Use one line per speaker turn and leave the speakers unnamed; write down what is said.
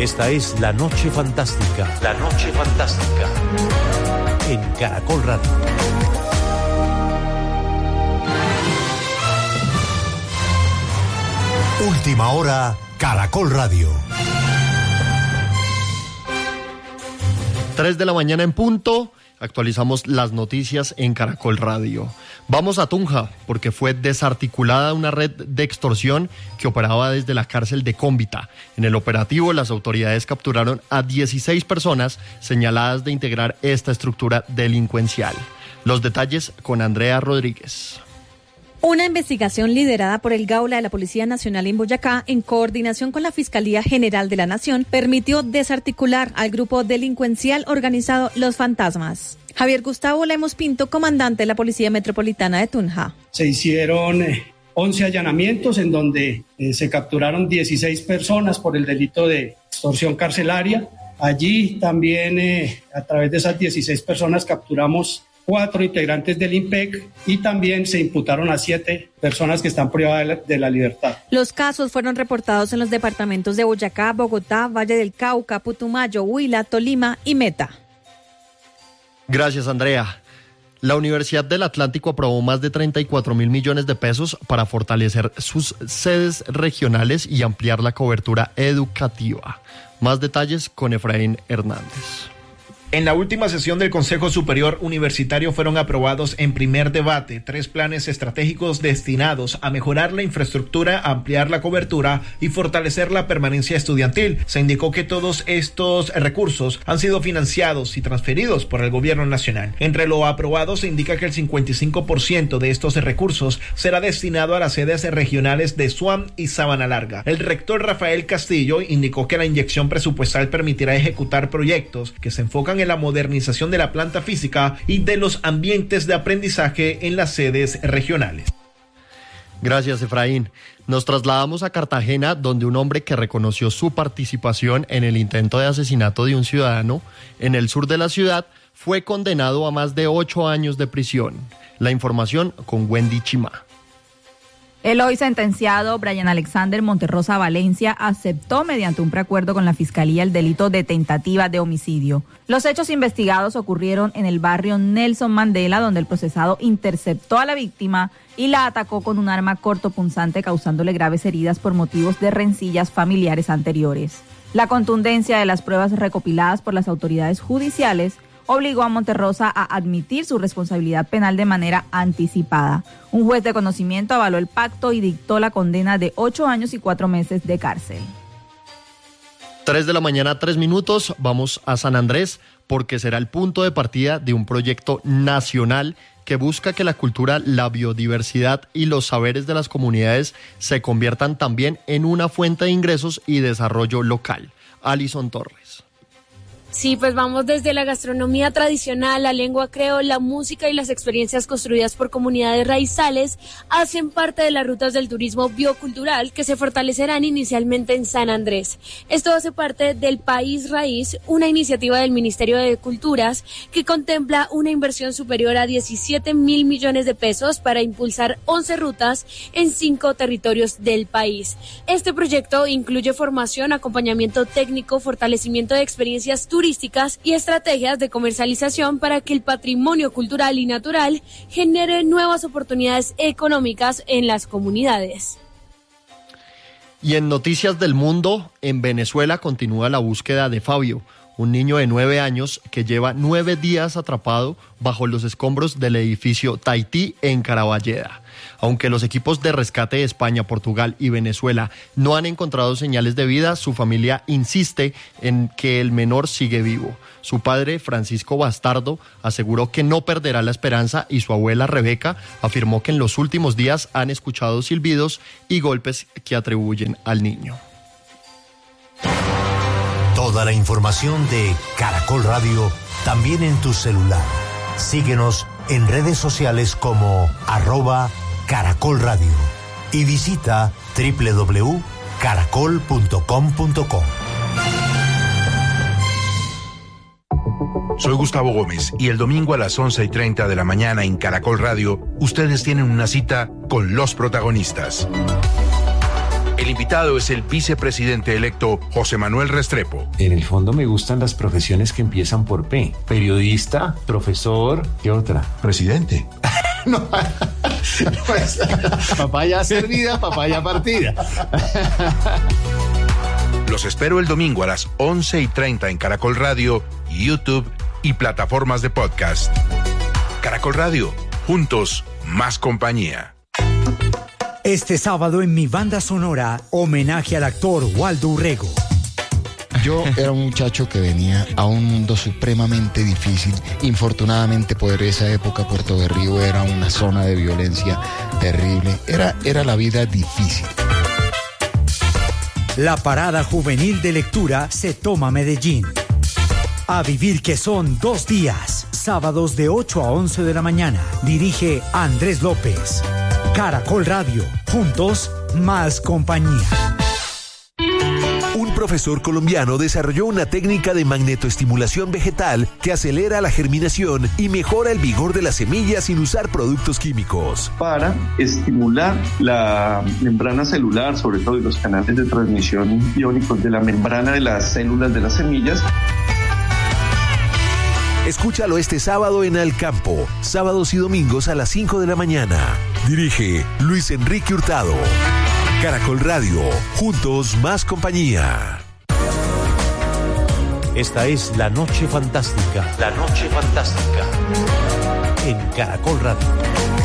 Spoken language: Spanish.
Esta es La Noche Fantástica. La Noche Fantástica. En Caracol Radio.
Última hora, Caracol Radio.
3 de la mañana en punto. Actualizamos las noticias en Caracol Radio. Vamos a Tunja, porque fue desarticulada una red de extorsión que operaba desde la cárcel de Cómbita. En el operativo, las autoridades capturaron a 16 personas señaladas de integrar esta estructura delincuencial. Los detalles con Andrea Rodríguez.
Una investigación liderada por el Gaula de la Policía Nacional en Boyacá, en coordinación con la Fiscalía General de la Nación, permitió desarticular al grupo delincuencial organizado Los Fantasmas. Javier Gustavo Lemos Pinto, comandante de la Policía Metropolitana de Tunja.
Se hicieron 11 allanamientos en donde se capturaron 16 personas por el delito de extorsión carcelaria. Allí también, a través de esas 16 personas, capturamos 4 integrantes del IMPEC y también se imputaron a 7 personas que están privadas de la libertad.
Los casos fueron reportados en los departamentos de Boyacá, Bogotá, Valle del Cauca, Putumayo, Huila, Tolima y Meta.
Gracias, Andrea. La Universidad del Atlántico aprobó más de 34.000 millones de pesos para fortalecer sus sedes regionales y ampliar la cobertura educativa. Más detalles con Efraín Hernández.
En la última sesión del Consejo Superior Universitario fueron aprobados en primer debate 3 planes estratégicos destinados a mejorar la infraestructura, ampliar la cobertura y fortalecer la permanencia estudiantil. Se indicó que todos estos recursos han sido financiados y transferidos por el Gobierno Nacional. Entre lo aprobado se indica que el 55% de estos recursos será destinado a las sedes regionales de SUAM y Sabana Larga. El rector Rafael Castillo indicó que la inyección presupuestal permitirá ejecutar proyectos que se enfocan en la modernización de la planta física y de los ambientes de aprendizaje en las sedes regionales.
Gracias, Efraín. Nos trasladamos a Cartagena, donde un hombre que reconoció su participación en el intento de asesinato de un ciudadano en el sur de la ciudad fue condenado a más de 8 años de prisión. La información con Wendy Chimá.
El hoy sentenciado Brian Alexander Monterrosa Valencia aceptó mediante un preacuerdo con la Fiscalía el delito de tentativa de homicidio. Los hechos investigados ocurrieron en el barrio Nelson Mandela, donde el procesado interceptó a la víctima y la atacó con un arma cortopunzante, causándole graves heridas por motivos de rencillas familiares anteriores. La contundencia de las pruebas recopiladas por las autoridades judiciales obligó a Monterrosa a admitir su responsabilidad penal de manera anticipada. Un juez de conocimiento avaló el pacto y dictó la condena de 8 años y 4 meses de cárcel.
3 de la mañana, 3 minutos. Vamos a San Andrés porque será el punto de partida de un proyecto nacional que busca que la cultura, la biodiversidad y los saberes de las comunidades se conviertan también en una fuente de ingresos y desarrollo local. Alison Torres.
Sí, pues vamos desde la gastronomía tradicional, la lengua creol, la música y las experiencias construidas por comunidades raizales hacen parte de las rutas del turismo biocultural que se fortalecerán inicialmente en San Andrés. Esto hace parte del País Raíz, una iniciativa del Ministerio de Culturas que contempla una inversión superior a 17.000 millones de pesos para impulsar 11 rutas en 5 territorios del país. Este proyecto incluye formación, acompañamiento técnico, fortalecimiento de experiencias turísticas y estrategias de comercialización para que el patrimonio cultural y natural genere nuevas oportunidades económicas en las comunidades.
Y en noticias del mundo, en Venezuela continúa la búsqueda de Fabio, un niño de 9 años que lleva 9 días atrapado bajo los escombros del edificio Tahití en Caraballeda. Aunque los equipos de rescate de España, Portugal y Venezuela no han encontrado señales de vida, su familia insiste en que el menor sigue vivo. Su padre, Francisco Bastardo, aseguró que no perderá la esperanza y su abuela, Rebeca, afirmó que en los últimos días han escuchado silbidos y golpes que atribuyen al niño.
Toda la información de Caracol Radio también en tu celular. Síguenos en redes sociales como @Caracol Radio y visita www.caracol.com.co.
Soy Gustavo Gómez y el domingo a las 11:30 de la mañana en Caracol Radio, ustedes tienen una cita con los protagonistas. El invitado es el vicepresidente electo José Manuel Restrepo.
En el fondo me gustan las profesiones que empiezan por P. Periodista, profesor, ¿qué otra?
Presidente.
No, pues, papaya servida, papaya partida.
Los espero el domingo a las 11:30 en Caracol Radio, YouTube y plataformas de podcast. Caracol Radio, juntos, más compañía.
Este sábado en mi banda sonora, homenaje al actor Waldo Urrego.
Yo era un muchacho que venía a un mundo supremamente difícil. Infortunadamente, por esa época, Puerto Berrío era una zona de violencia terrible. Era la vida difícil.
La parada juvenil de lectura se toma Medellín. A vivir que son 2 días. Sábados de 8 a 11 de la mañana. Dirige Andrés López. Caracol Radio. Juntos, más compañía.
Un profesor colombiano desarrolló una técnica de magnetoestimulación vegetal que acelera la germinación y mejora el vigor de las semillas sin usar productos químicos.
Para estimular la membrana celular, sobre todo y los canales de transmisión iónicos de la membrana de las células de las semillas.
Escúchalo este sábado en Al Campo, sábados y domingos a las 5 de la mañana. Dirige Luis Enrique Hurtado. Caracol Radio, juntos más compañía.
Esta es La Noche Fantástica. La Noche Fantástica. En Caracol Radio.